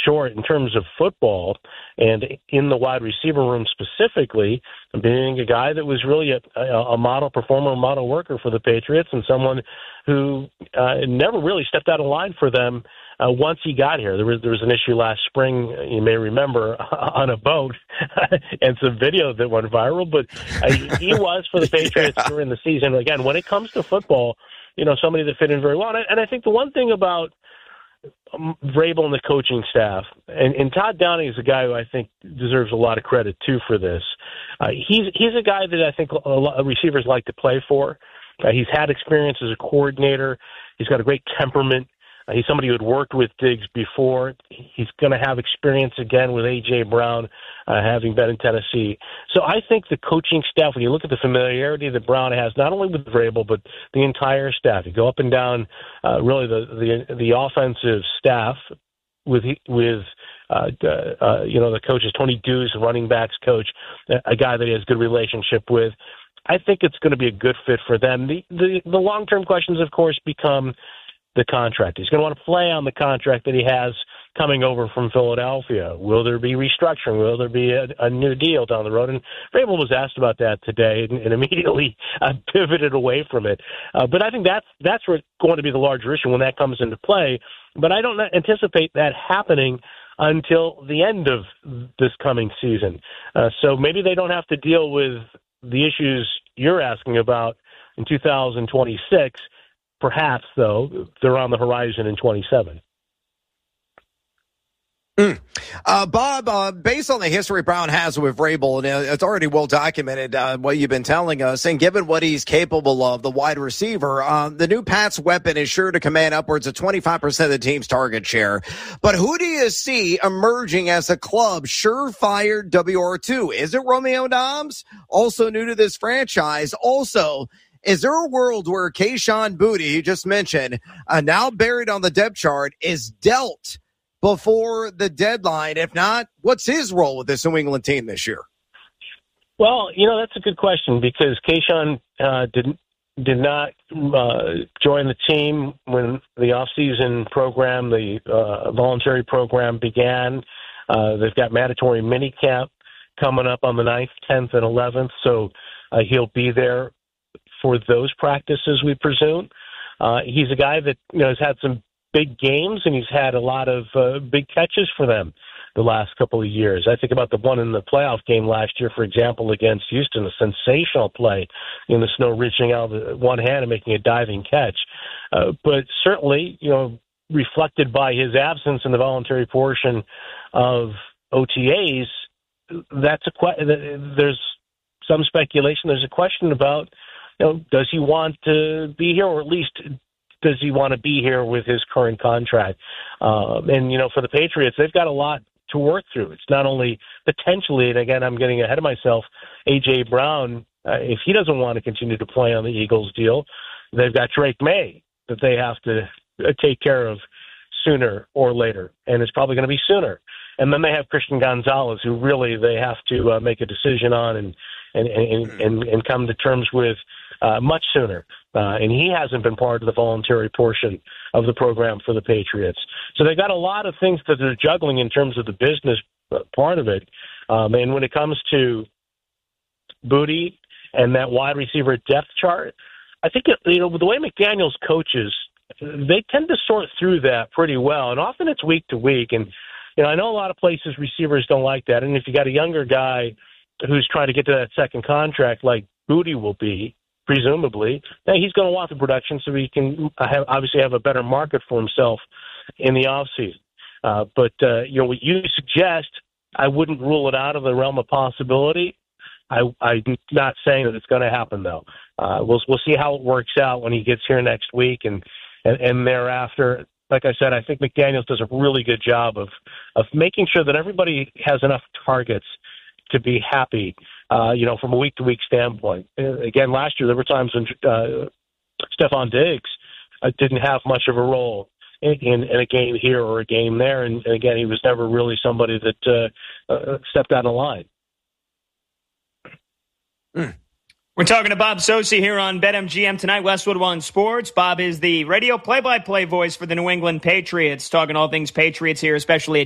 short in terms of football, and in the wide receiver room specifically, being a guy that was really a model performer, a model worker for the Patriots, and someone who never really stepped out of line for them once he got here. There was an issue last spring, you may remember, on a boat, and some video that went viral, but he was for the Patriots during the season. Again, when it comes to football, somebody that fit in very well. And I think the one thing about Vrabel and the coaching staff, and Todd Downing is a guy who I think deserves a lot of credit too for this. He's a guy that I think a lot of receivers like to play for. He's had experience as a coordinator. He's got a great temperament. He's somebody who had worked with Diggs before. He's going to have experience again with A.J. Brown, having been in Tennessee. So I think the coaching staff, when you look at the familiarity that Brown has, not only with Vrabel, but the entire staff, you go up and down really the offensive staff with the coaches, Tony Dews, the running backs coach, a guy that he has a good relationship with. I think it's going to be a good fit for them. The long-term questions, of course, become the contract. He's going to want to play on the contract that he has coming over from Philadelphia. Will there be restructuring? Will there be a new deal down the road? And Vrabel was asked about that today and immediately pivoted away from it. But I think that's going to be the larger issue when that comes into play. But I don't anticipate that happening until the end of this coming season. So maybe they don't have to deal with the issues you're asking about in 2026. Perhaps, though, they're on the horizon in 27. Bob, based on the history Brown has with Vrabel, and it's already well documented what you've been telling us, and given what he's capable of, the wide receiver, the new Pats weapon is sure to command upwards of 25% of the team's target share. But who do you see emerging as a club surefire WR2? Is it Romeo Doubs, also new to this franchise? Also, is there a world where Kayshon Boutte, you just mentioned, now buried on the depth chart, is dealt before the deadline? If not, what's his role with this New England team this year? Well, that's a good question because Kayshon did not join the team when the off-season program, the voluntary program began. They've got mandatory minicamp coming up on the 9th, 10th, and 11th, so he'll be there for those practices, we presume. He's a guy that has had some big games, and he's had a lot of big catches for them the last couple of years. I think about the one in the playoff game last year, for example, against Houston, a sensational play in the snow, reaching out with one hand and making a diving catch. But certainly, reflected by his absence in the voluntary portion of OTAs, there's some speculation. There's a question about, does he want to be here, or at least does he want to be here with his current contract? And for the Patriots, they've got a lot to work through. It's not only potentially, and again, I'm getting ahead of myself, A.J. Brown, if he doesn't want to continue to play on the Eagles deal, they've got Drake May that they have to take care of sooner or later, and it's probably going to be sooner. And then they have Christian Gonzalez, who really they have to make a decision on and come to terms with much sooner. And he hasn't been part of the voluntary portion of the program for the Patriots. So they've got a lot of things that they're juggling in terms of the business part of it. And when it comes to Boutte and that wide receiver depth chart, I think, the way McDaniels coaches, they tend to sort through that pretty well. And often it's week to week. And, I know a lot of places receivers don't like that. And if you got a younger guy who's trying to get to that second contract like Boutte will be, presumably, he's going to want the production so he can obviously have a better market for himself in the offseason. But what you suggest, I wouldn't rule it out of the realm of possibility. I'm not saying that it's going to happen, though. We'll see how it works out when he gets here next week and thereafter. Like I said, I think McDaniels does a really good job of making sure that everybody has enough targets to be happy, from a week-to-week standpoint. Again, last year there were times when Stephon Diggs didn't have much of a role in a game here or a game there, and again, he was never really somebody that stepped out of line. We're talking to Bob Socci here on BetMGM tonight, Westwood One Sports. Bob is the radio play-by-play voice for the New England Patriots, talking all things Patriots here, especially